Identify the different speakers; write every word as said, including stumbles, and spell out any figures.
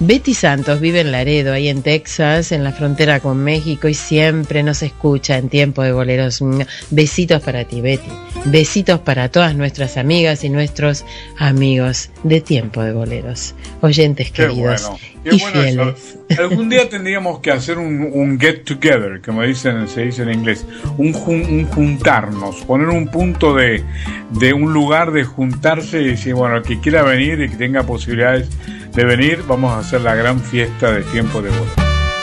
Speaker 1: Betty Santos vive en Laredo, ahí en Texas, en la frontera con México, y siempre nos escucha en Tiempo de Boleros. Besitos para ti, Betty. Besitos para todas nuestras amigas y nuestros amigos de Tiempo de Boleros. Oyentes
Speaker 2: qué
Speaker 1: queridos
Speaker 2: bueno, qué
Speaker 1: y
Speaker 2: bueno
Speaker 1: fieles.
Speaker 2: Eso. Algún día tendríamos que hacer un, un get together, como dicen, se dice en inglés, un, jun, un juntarnos, poner un punto de, de un lugar de juntarse y decir, bueno, el que quiera venir y que tenga posibilidades de venir, vamos a hacer la gran fiesta de Tiempo de Boleros.